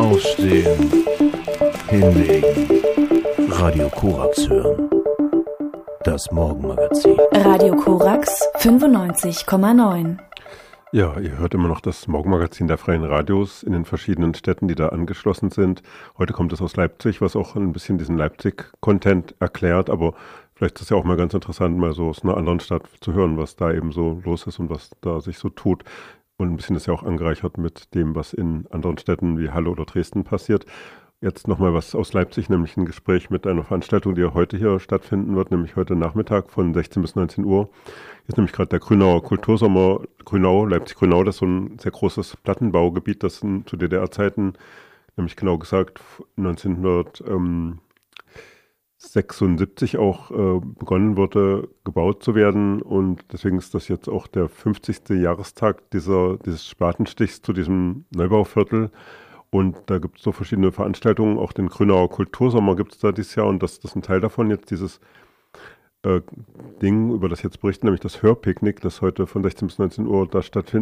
Aufstehen, hinlegen, Radio Korax hören. Das Morgenmagazin. Radio Korax 95,9. Ja, ihr hört immer noch das Morgenmagazin der Freien Radios in den verschiedenen Städten, die da angeschlossen sind. Heute kommt es aus Leipzig, was auch ein bisschen diesen Leipzig-Content erklärt, aber vielleicht ist es ja auch mal ganz interessant, mal so aus einer anderen Stadt zu hören, was da eben so los ist und was da sich so tut. Und ein bisschen ist ja auch angereichert mit dem, was in anderen Städten wie Halle oder Dresden passiert. Jetzt nochmal was aus Leipzig, nämlich ein Gespräch mit einer Veranstaltung, die ja heute hier stattfinden wird, nämlich heute Nachmittag von 16 bis 19 Uhr. Hier ist nämlich gerade der Grünauer Kultursommer Grünau, Leipzig-Grünau, das ist so ein sehr großes Plattenbaugebiet, das zu DDR-Zeiten, nämlich genau gesagt 1976 auch begonnen wurde, gebaut zu werden. Und deswegen ist das jetzt auch der 50. Jahrestag dieses Spatenstichs zu diesem Neubauviertel. Und da gibt es so verschiedene Veranstaltungen, auch den Grünauer Kultursommer gibt es da dieses Jahr und das ist ein Teil davon jetzt dieses Ding, über das jetzt berichten, nämlich das Hörpicknick, das heute von 16 bis 19 Uhr da stattfindet.